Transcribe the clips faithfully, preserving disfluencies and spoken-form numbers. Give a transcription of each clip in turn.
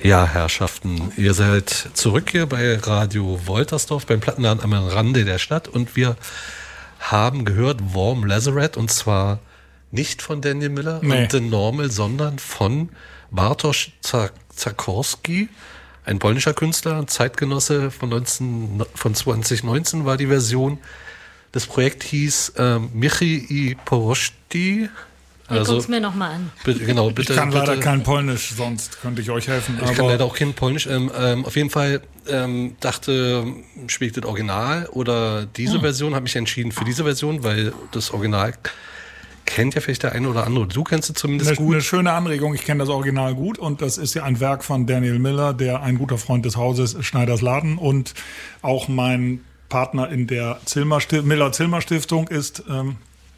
Ja, Herrschaften, ihr seid zurück hier bei Radio Woltersdorf beim Plattenladen am Rande der Stadt und wir haben gehört Warm Lazarette und zwar nicht von Daniel Miller nee. und The Normal, sondern von Bartosz Zakorski, ein polnischer Künstler, ein Zeitgenosse von, neunzehn, von zwanzig neunzehn war die Version. Das Projekt hieß äh, Michi i Poroszty. Also, guck's mir nochmal an. Bitte, genau, bitte, ich kann bitte. leider kein Polnisch, sonst könnte ich euch helfen. Ich aber kann leider auch kein Polnisch. Ähm, ähm, auf jeden Fall ähm, dachte, spielt das Original oder diese hm. Version, habe mich entschieden für diese Version, weil das Original kennt ja vielleicht der eine oder andere. Du kennst es zumindest eine, gut. Eine schöne Anregung, ich kenne das Original gut und das ist ja ein Werk von Daniel Miller, der ein guter Freund des Hauses ist, Schneiders Laden und auch mein Partner in der Zillmer Stif- Miller-Zillmer Stiftung ist ähm,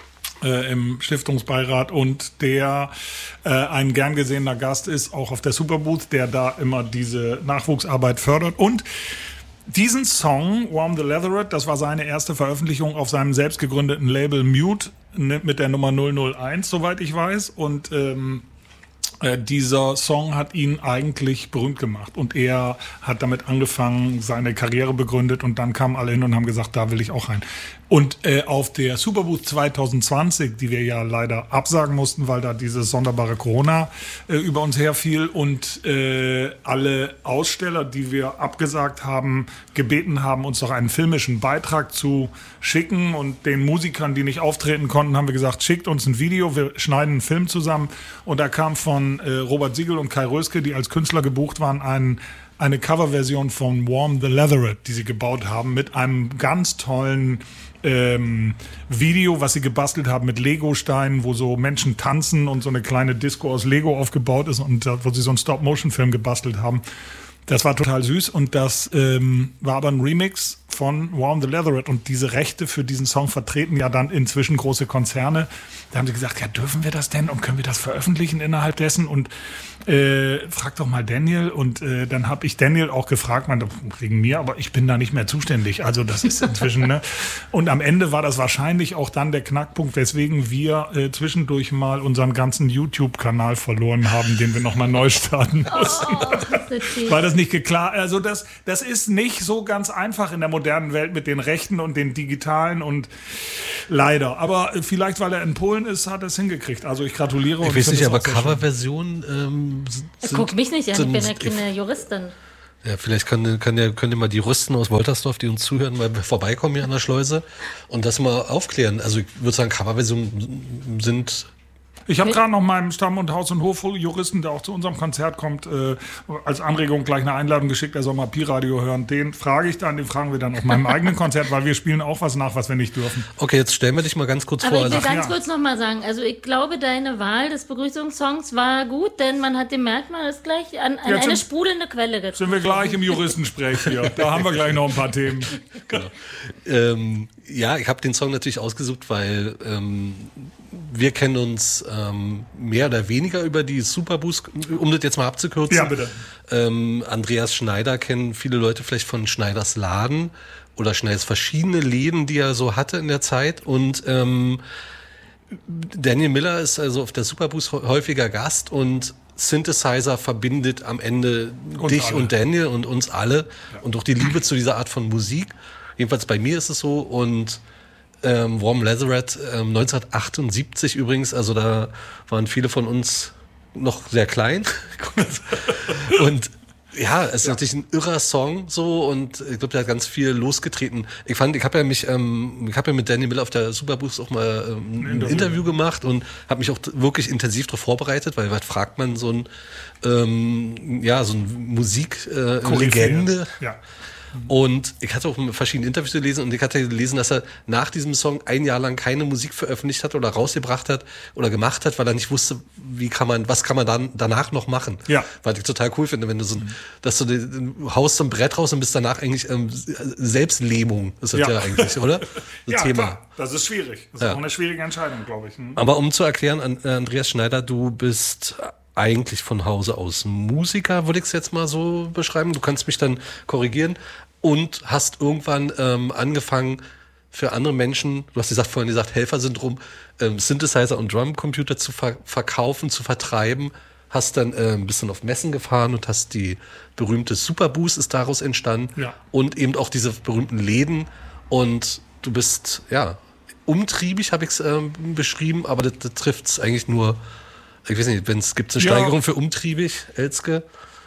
Äh, im Stiftungsbeirat und der äh, ein gern gesehener Gast ist, auch auf der Superbooth, der da immer diese Nachwuchsarbeit fördert. Und diesen Song, Warm the Leatherette, das war seine erste Veröffentlichung auf seinem selbst gegründeten Label Mute mit der Nummer null null eins, soweit ich weiß. Und ähm, äh, dieser Song hat ihn eigentlich berühmt gemacht. Und er hat damit angefangen, seine Karriere begründet und dann kamen alle hin und haben gesagt, da will ich auch rein. Und äh, auf der Superbooth zwanzig zwanzig, die wir ja leider absagen mussten, weil da dieses sonderbare Corona äh, über uns herfiel und äh, alle Aussteller, die wir abgesagt haben, gebeten haben, uns doch einen filmischen Beitrag zu schicken und den Musikern, die nicht auftreten konnten, haben wir gesagt, schickt uns ein Video, wir schneiden einen Film zusammen und da kam von äh, Robert Siegel und Kai Röske, die als Künstler gebucht waren, ein eine Coverversion von Warm the Leatherette, die sie gebaut haben, mit einem ganz tollen ähm, Video, was sie gebastelt haben mit Lego-Steinen, wo so Menschen tanzen und so eine kleine Disco aus Lego aufgebaut ist und wo sie so einen Stop-Motion-Film gebastelt haben. Das war total süß und das ähm, war aber ein Remix von Warm the Leatherette und diese Rechte für diesen Song vertreten ja dann inzwischen große Konzerne. Da haben sie gesagt, ja, dürfen wir das denn und können wir das veröffentlichen innerhalb dessen und äh, frag doch mal Daniel und äh, dann habe ich Daniel auch gefragt, man, wegen mir, aber ich bin da nicht mehr zuständig, also das ist inzwischen, ne? Und am Ende war das wahrscheinlich auch dann der Knackpunkt, weswegen wir äh, zwischendurch mal unseren ganzen YouTube-Kanal verloren haben, den wir nochmal neu starten mussten. Oh, weil das nicht geklar, also das, das ist nicht so ganz einfach in der modernen Welt mit den Rechten und den digitalen und leider. Aber vielleicht, weil er in Polen ist, hat er es hingekriegt. Also ich gratuliere. Ich und weiß nicht, aber Coverversionen ähm, sind... Guck mich nicht an, ich bin ja keine Juristin. Ja, vielleicht kann, kann ja, können ja mal die Juristen aus Woltersdorf, die uns zuhören, mal vorbeikommen hier an der Schleuse und das mal aufklären. Also ich würde sagen, Coverversionen sind... Ich habe gerade noch meinem Stamm- und Haus- und Hof-Juristen, der auch zu unserem Konzert kommt, äh, als Anregung gleich eine Einladung geschickt, er soll mal Pi-Radio hören. Den frage ich dann, den fragen wir dann auf meinem eigenen Konzert, weil wir spielen auch was nach, was wir nicht dürfen. Okay, jetzt stellen wir dich mal ganz kurz Aber vor. ich will also, ganz ja. kurz nochmal sagen, also ich glaube, deine Wahl des Begrüßungssongs war gut, denn man hat gemerkt, man ist gleich an, an eine sprudelnde Quelle getroffen. Sind wir gleich im Juristensprech hier. Da haben wir gleich noch ein paar Themen. Genau. Ähm, ja, ich habe den Song natürlich ausgesucht, weil ähm, wir kennen uns ähm, mehr oder weniger über die Superbooth, um das jetzt mal abzukürzen. Ja, bitte. Ähm, Andreas Schneider kennen viele Leute vielleicht von Schneiders Laden oder Schneiders verschiedene Läden, die er so hatte in der Zeit. Und ähm, Daniel Miller ist also auf der Superbooth häufiger Gast und Synthesizer verbindet am Ende uns dich alle. und Daniel und uns alle ja. und auch die Liebe zu dieser Art von Musik. Jedenfalls bei mir ist es so und Ähm, Warm Lazarette, ähm, neunzehnhundertachtundsiebzig übrigens, also da waren viele von uns noch sehr klein. Und ja, es ist ja. natürlich ein irrer Song so und ich glaube, der hat ganz viel losgetreten. Ich fand, ich habe ja mich, ähm, ich habe ja mit Daniel Miller auf der Superbooth auch mal ähm, ein Interview, Interview gemacht und habe mich auch wirklich intensiv darauf vorbereitet, weil was fragt man so ein, ähm, ja, so ein Musiklegende. Äh, ja. Und ich hatte auch verschiedene Interviews gelesen und ich hatte gelesen, dass er nach diesem Song ein Jahr lang keine Musik veröffentlicht hat oder rausgebracht hat oder gemacht hat, weil er nicht wusste, wie kann man, was kann man dann danach noch machen. Ja. Weil ich total cool finde, wenn du so, dass du, du haust so ein Brett raus und bist danach eigentlich ähm, Selbstlähmung. Das ist ja, ja eigentlich, oder? So ja, Thema. Klar. Das ist schwierig. Das ist ja. auch eine schwierige Entscheidung, glaube ich. Hm? Aber um zu erklären, Andreas Schneider, du bist eigentlich von Hause aus Musiker, würde ich es jetzt mal so beschreiben. Du kannst mich dann korrigieren. Und hast irgendwann ähm, angefangen, für andere Menschen, du hast gesagt, vorhin gesagt, Helfersyndrom, ähm, Synthesizer und Drumcomputer zu ver- verkaufen, zu vertreiben. hast dann äh, ein bisschen auf Messen gefahren und hast die berühmte Superboost ist daraus entstanden. Ja. Und eben auch diese berühmten Läden. Und du bist, ja, umtriebig, habe ich es ähm, beschrieben, aber das, das trifft es eigentlich nur, ich weiß nicht, wenn es gibt eine Ja. Steigerung für umtriebig, Elske.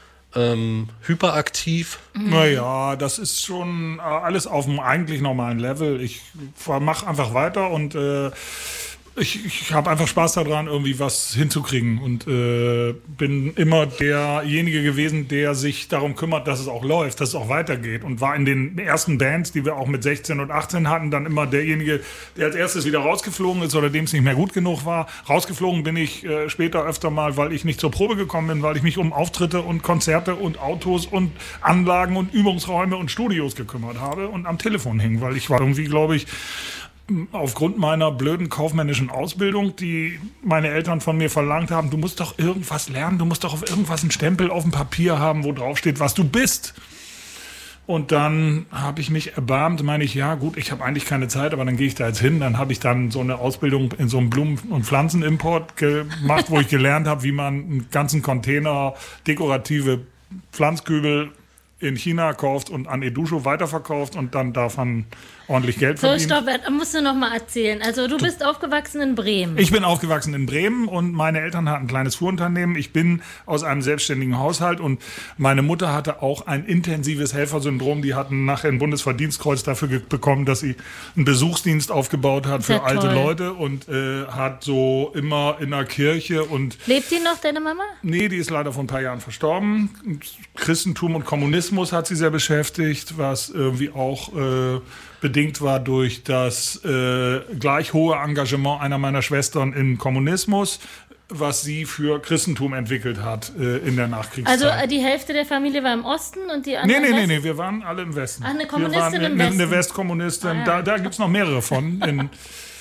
Ähm, hyperaktiv. Naja, das ist schon äh, alles auf dem eigentlich normalen Level. Ich mache einfach weiter und äh, ich, ich habe einfach Spaß daran, irgendwie was hinzukriegen und äh, bin immer derjenige gewesen, der sich darum kümmert, dass es auch läuft, dass es auch weitergeht und war in den ersten Bands, die wir auch mit sechzehn und achtzehn hatten, dann immer derjenige, der als erstes wieder rausgeflogen ist oder dem es nicht mehr gut genug war. Rausgeflogen bin ich äh, später öfter mal, weil ich nicht zur Probe gekommen bin, weil ich mich um Auftritte und Konzerte und Autos und Anlagen und Übungsräume und Studios gekümmert habe und am Telefon hing, weil ich war irgendwie, glaube ich, aufgrund meiner blöden kaufmännischen Ausbildung, die meine Eltern von mir verlangt haben, du musst doch irgendwas lernen, du musst doch auf irgendwas einen Stempel auf dem Papier haben, wo drauf steht, was du bist. Und dann habe ich mich erbarmt, meine ich, ja gut, ich habe eigentlich keine Zeit, aber dann gehe ich da jetzt hin. Dann habe ich dann so eine Ausbildung in so einem Blumen- und Pflanzenimport gemacht, wo ich gelernt habe, wie man einen ganzen Container dekorative Pflanzkübel in China kauft und an Edusho weiterverkauft und dann darf man ordentlich Geld So, verdienen. stopp, musst du noch mal erzählen. Also du bist aufgewachsen in Bremen. Ich bin aufgewachsen in Bremen und meine Eltern hatten ein kleines Fuhrunternehmen. Ich bin aus einem selbstständigen Haushalt und meine Mutter hatte auch ein intensives Helfersyndrom. Die hatten nachher ein Bundesverdienstkreuz dafür ge- bekommen, dass sie einen Besuchsdienst aufgebaut hat für Sehr alte toll. Leute und äh, hat so immer in der Kirche und Lebt die noch, deine Mama? nee, die ist leider vor ein paar Jahren verstorben. Christentum und Kommunismus hat sie sehr beschäftigt, was irgendwie auch äh, bedingt war durch das äh, gleich hohe Engagement einer meiner Schwestern in Kommunismus, was sie für Christentum entwickelt hat äh, in der Nachkriegszeit. Also äh, die Hälfte der Familie war im Osten und die Nee, andere nee, nee, Westen? nee, wir waren alle im Westen. Ach, eine wir Kommunistin waren im eine, Westen. Eine Westkommunistin, Ah, ja. da, da gibt es noch mehrere von. In,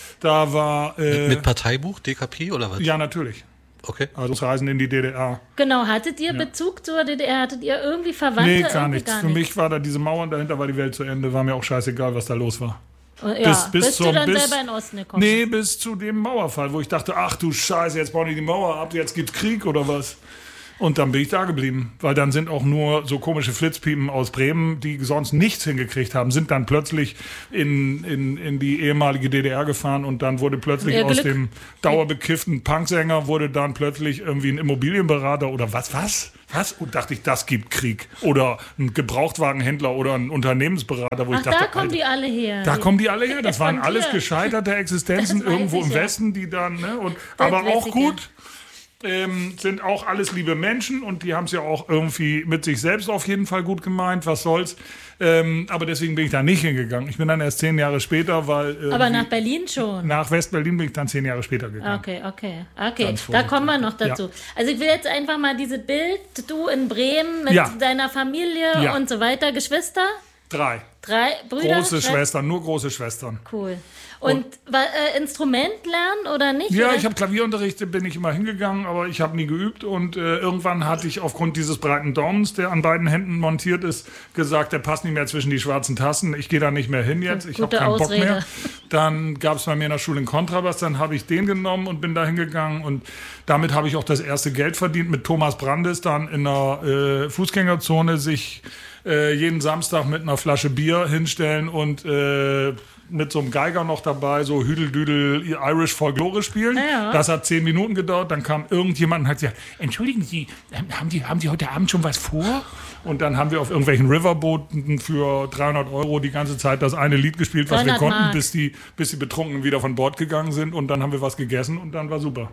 da war... Äh, Mit Parteibuch, D K P oder was? ja, natürlich. Okay. Also Reisen in die D D R. Genau, hattet ihr Bezug zur D D R? Hattet ihr irgendwie Verwandte? Nee, gar Irgendwie nichts. Gar Für mich war da diese Mauern, dahinter war die Welt zu Ende. War mir auch scheißegal, was da los war. Oh, ja, bis- bis bist du zum- dann bis- selber in den Osten gekommen? Nee, bis zu dem Mauerfall, wo ich dachte, ach du Scheiße, jetzt bauen die die Mauer ab, jetzt gibt's Krieg oder was. Und dann bin ich da geblieben, weil dann sind auch nur so komische Flitzpiepen aus Bremen, die sonst nichts hingekriegt haben, sind dann plötzlich in, in, in die ehemalige D D R gefahren und dann wurde plötzlich Ihr aus Glück. dem dauerbekifften Punksänger wurde dann plötzlich irgendwie ein Immobilienberater oder was, was? Was? Und dachte ich, das gibt Krieg. Oder ein Gebrauchtwagenhändler oder ein Unternehmensberater, wo Ach, ich dachte, da kommen Alter, die alle her. da kommen die alle her. Das Von waren dir. alles gescheiterte Existenzen Das weiß irgendwo ich, im ja. Westen, die dann, ne? Und, Das aber weiß auch ich, gut. Ähm, sind auch alles liebe Menschen und die haben es ja auch irgendwie mit sich selbst auf jeden Fall gut gemeint, was soll's. Ähm, aber deswegen bin ich da nicht hingegangen. Ich bin dann erst zehn Jahre später, weil Aber irgendwie- nach Berlin schon. nach West-Berlin bin ich dann zehn Jahre später gegangen. Okay, okay, okay. Ganz Da vorsichtig. kommen wir noch dazu. Also ich will jetzt einfach mal diese Bild, du in Bremen mit Ja. deiner Familie Ja. und so weiter, Geschwister, Drei. drei Brüder. Große drei- Schwestern, nur große Schwestern. Cool. Und, wa- äh, Instrument lernen oder nicht? Ja, oder? ich habe Klavierunterricht, bin ich immer hingegangen, aber ich habe nie geübt und äh, irgendwann hatte ich aufgrund dieses breiten Daumens, der an beiden Händen montiert ist, gesagt, der passt nicht mehr zwischen die schwarzen Tassen, ich gehe da nicht mehr hin jetzt, ich habe Gute keinen Bock Ausrede. mehr. Dann gab es bei mir in der Schule einen Kontrabass, dann habe ich den genommen und bin da hingegangen und damit habe ich auch das erste Geld verdient mit Thomas Brandes dann in der äh, Fußgängerzone sich äh, jeden Samstag mit einer Flasche Bier hinstellen und äh, mit so einem Geiger noch dabei, so Hüdeldüdel Irish Folklore spielen. Ja. Das hat zehn Minuten gedauert, dann kam irgendjemand und hat gesagt, entschuldigen Sie, ähm, haben Sie, haben Sie heute Abend schon was vor? Und dann haben wir auf irgendwelchen Riverbooten für dreihundert Euro die ganze Zeit das eine Lied gespielt, was wir dreihundert konnten, Mark. bis die, bis die Betrunkenen wieder von Bord gegangen sind und dann haben wir was gegessen und dann war super.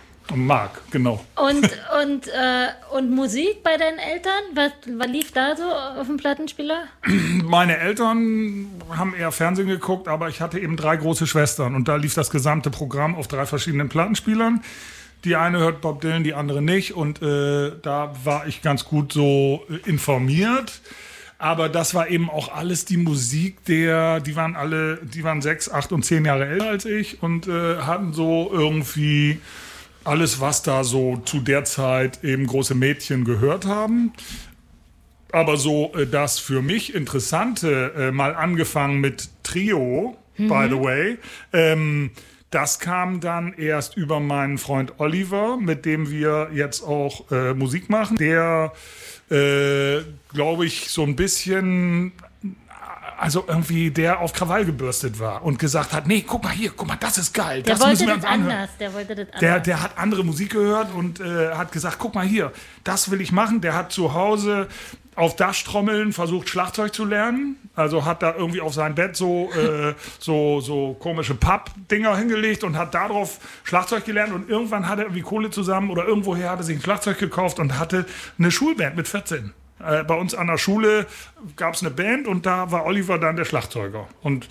Mark, genau. Und, und, äh, und Musik bei deinen Eltern? Was, was lief da so auf dem Plattenspieler? Meine Eltern haben eher Fernsehen geguckt, aber ich hatte eben drei große Schwestern und da lief das gesamte Programm auf drei verschiedenen Plattenspielern. Die eine hört Bob Dylan, die andere nicht und äh, da war ich ganz gut so äh, informiert. Aber das war eben auch alles die Musik der, die waren alle, die waren sechs, acht und zehn Jahre älter als ich und äh, hatten so irgendwie alles, was da so zu der Zeit eben große Mädchen gehört haben. Aber so äh, das für mich Interessante, äh, mal angefangen mit Trio, by the way, ähm, Das kam dann erst über meinen Freund Oliver, mit dem wir jetzt auch äh, Musik machen. Der, äh, glaube ich, so ein bisschen, also irgendwie der auf Krawall gebürstet war und gesagt hat, nee, guck mal hier, guck mal, das ist geil. Der das wollte müssen wir das uns anhören. anders. Der wollte das anders. Der, der hat andere Musik gehört und äh, hat gesagt, guck mal hier, das will ich machen. Der hat zu Hause auf Dachstrommeln versucht, Schlagzeug zu lernen. Also hat da irgendwie auf sein Bett so, äh, so, so komische Pappdinger hingelegt und hat darauf Schlagzeug gelernt. Und irgendwann hatte er irgendwie Kohle zusammen oder irgendwoher hat er sich ein Schlagzeug gekauft und hatte eine Schulband mit vierzehn. Äh, bei uns an der Schule gab es eine Band und da war Oliver dann der Schlagzeuger. Und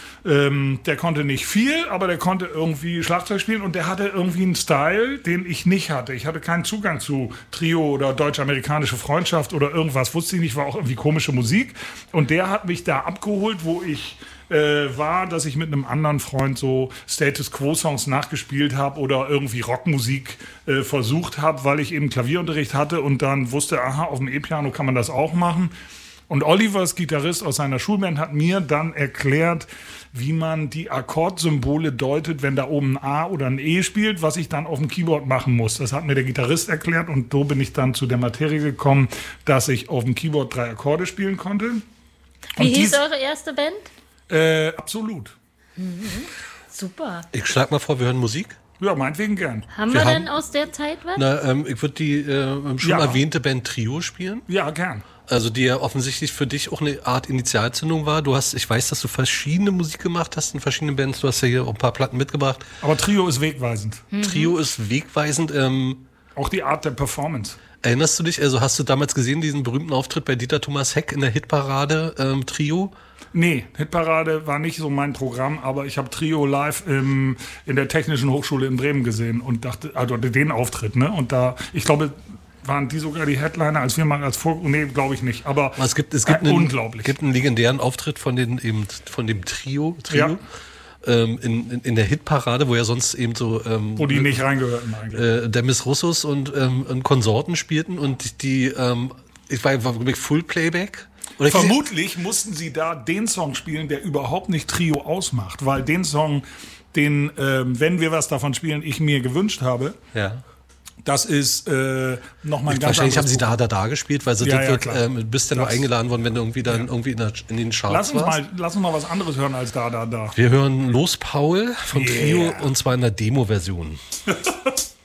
Ähm, der konnte nicht viel, aber der konnte irgendwie Schlagzeug spielen und der hatte irgendwie einen Style, den ich nicht hatte. Ich hatte keinen Zugang zu Trio oder deutsch-amerikanische Freundschaft oder irgendwas, wusste ich nicht, war auch irgendwie komische Musik. Und der hat mich da abgeholt, wo ich äh, war, dass ich mit einem anderen Freund so Status-Quo-Songs nachgespielt habe oder irgendwie Rockmusik äh, versucht habe, weil ich eben Klavierunterricht hatte und dann wusste, aha, auf dem E-Piano kann man das auch machen. Und Olivers Gitarrist aus seiner Schulband hat mir dann erklärt, wie man die Akkordsymbole deutet, wenn da oben ein A oder ein E spielt, was ich dann auf dem Keyboard machen muss. Das hat mir der Gitarrist erklärt und so bin ich dann zu der Materie gekommen, dass ich auf dem Keyboard drei Akkorde spielen konnte. Wie und hieß eure erste Band? Äh, Absolut. Mhm. Super. Ich schlag mal vor, wir hören Musik. Ja, meinetwegen gern. Haben wir, wir denn haben, aus der Zeit was? Na, ähm, ich würde die äh, schon ja. erwähnte Band Trio spielen. Ja, gern. Also die ja offensichtlich für dich auch eine Art Initialzündung war. Du hast, ich weiß, dass du verschiedene Musik gemacht hast in verschiedenen Bands. Du hast ja hier auch ein paar Platten mitgebracht. Aber Trio ist wegweisend. Mhm. Trio ist wegweisend. Ähm, auch die Art der Performance. Erinnerst du dich, also hast du damals gesehen, diesen berühmten Auftritt bei Dieter Thomas Heck in der Hitparade ähm, Trio? Nee, Hitparade war nicht so mein Programm, aber ich habe Trio live im, in der Technischen Hochschule in Bremen gesehen und dachte, also den Auftritt, ne? Und da, ich glaube, waren die sogar die Headliner, als wir mal als Vor... Nee, glaube ich nicht, aber, aber es gibt, es gibt äh, einen, unglaublich. Es gibt einen legendären Auftritt von, den, eben, von dem Trio, Trio ja. ähm, in, in, in der Hitparade, wo ja sonst eben so... Ähm, wo die nicht reingehörten eigentlich. Äh, Demis Roussos und, ähm, und Konsorten spielten und die... Ähm, ich war, war wirklich Full Playback. Oder vermutlich mussten sie da den Song spielen, der überhaupt nicht Trio ausmacht, weil den Song, den, ähm, wenn wir was davon spielen, ich mir gewünscht habe... Ja. Das ist äh, nochmal ein ganz Wahrscheinlich haben sie da, da, da gespielt, weil so ja, ja, wird, ähm, bist ja nur eingeladen worden, wenn du irgendwie dann ja. irgendwie in, der, in den Charts lass uns warst. Mal, lass uns mal was anderes hören als da, da, da. Wir hören Los Paul von yeah. Trio und zwar in der Demo-Version.